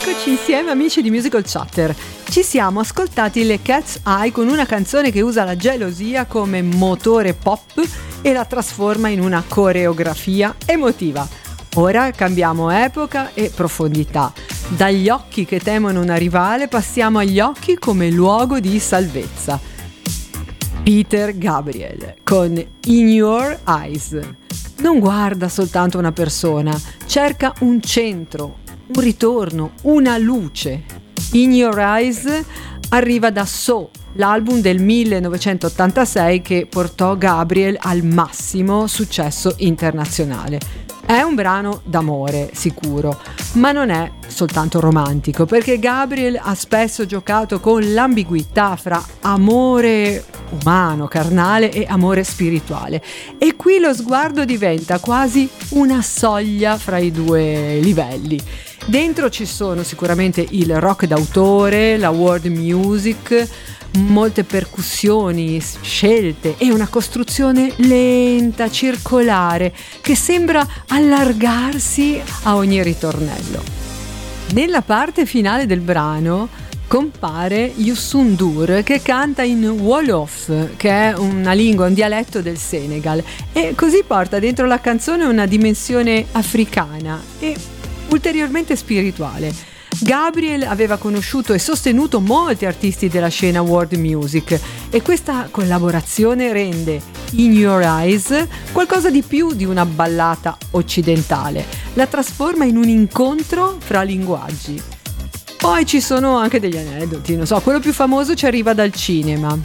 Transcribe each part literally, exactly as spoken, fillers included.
Eccoci insieme amici di Musical Chatter. Ci siamo ascoltati le Cat's Eye con una canzone che usa la gelosia come motore pop e la trasforma in una coreografia emotiva. Ora cambiamo epoca e profondità. Dagli occhi che temono una rivale passiamo agli occhi come luogo di salvezza. Peter Gabriel con In Your Eyes. Non guarda soltanto una persona, cerca un centro, un ritorno, una luce. In Your Eyes arriva da So, l'album del millenovecentottantasei che portò Gabriel al massimo successo internazionale. È un brano d'amore, sicuro, ma non è soltanto romantico, perché Gabriel ha spesso giocato con l'ambiguità fra amore umano, carnale e amore spirituale. E qui lo sguardo diventa quasi una soglia fra i due livelli. Dentro ci sono sicuramente il rock d'autore, la world music, molte percussioni scelte e una costruzione lenta, circolare, che sembra allargarsi a ogni ritornello. Nella parte finale del brano compare Youssou N'Dour che canta in Wolof, che è una lingua, un dialetto del Senegal, e così porta dentro la canzone una dimensione africana e ulteriormente spirituale. Gabriel aveva conosciuto e sostenuto molti artisti della scena world music e questa collaborazione rende In Your Eyes qualcosa di più di una ballata occidentale, la trasforma in un incontro fra linguaggi. Poi ci sono anche degli aneddoti, non so, quello più famoso ci arriva dal cinema.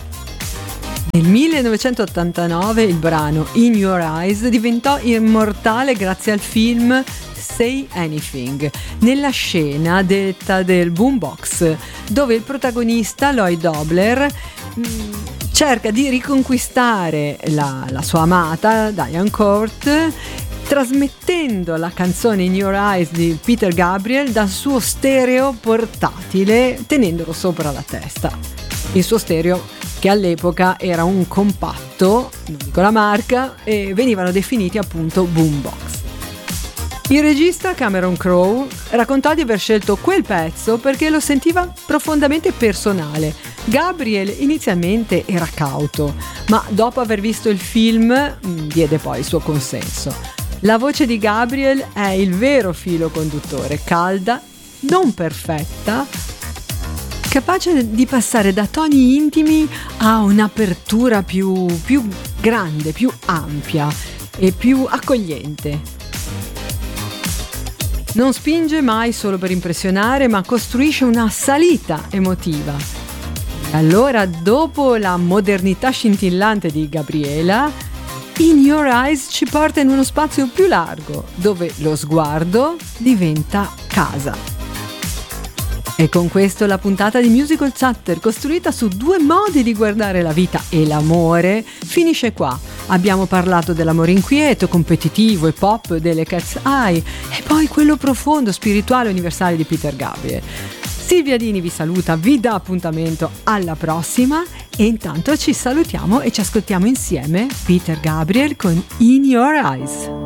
Nel millenovecentottantanove il brano In Your Eyes diventò immortale grazie al film Say Anything, nella scena detta del boombox, dove il protagonista Lloyd Dobler mh, cerca di riconquistare la, la sua amata Diane Court, trasmettendo la canzone In Your Eyes di Peter Gabriel dal suo stereo portatile, tenendolo sopra la testa. Il suo stereo, che all'epoca era un compatto, non dico la marca, e venivano definiti appunto boombox. Il regista Cameron Crowe raccontò di aver scelto quel pezzo perché lo sentiva profondamente personale. Gabriel inizialmente era cauto, ma dopo aver visto il film diede poi il suo consenso. La voce di Gabriel è il vero filo conduttore, calda, non perfetta, capace di passare da toni intimi a un'apertura più, più grande, più ampia e più accogliente. Non spinge mai solo per impressionare, ma costruisce una salita emotiva. E allora, dopo la modernità scintillante di Gabriela, In Your Eyes ci porta in uno spazio più largo, dove lo sguardo diventa casa. E con questo la puntata di Musical Chatter, costruita su due modi di guardare la vita e l'amore, finisce qua. Abbiamo parlato dell'amore inquieto, competitivo e pop delle Cat's Eye e poi quello profondo, spirituale e universale di Peter Gabriel. Silvia Dini vi saluta, vi dà appuntamento alla prossima e intanto ci salutiamo e ci ascoltiamo insieme Peter Gabriel con In Your Eyes.